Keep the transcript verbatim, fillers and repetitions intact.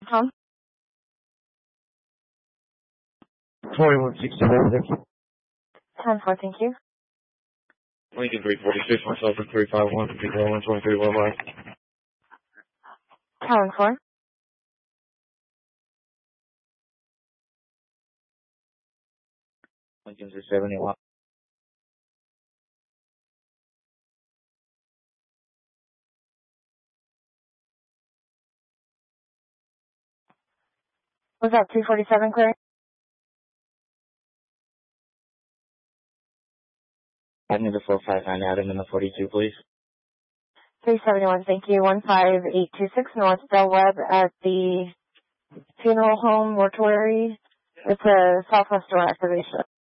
Tom? twenty-one sixty-four, thank you. ten four, thank you. Lincoln three forty-six, myself for three five one, people one twenty-three, worldwide. Tower four. Lincoln three seventy-one. Was that three forty-seven clear? I need the four five nine Adam in the forty-two, please. three seventy-one, thank you. one five eight two six North Del Webb at the funeral home mortuary. It's a Southwest door activation.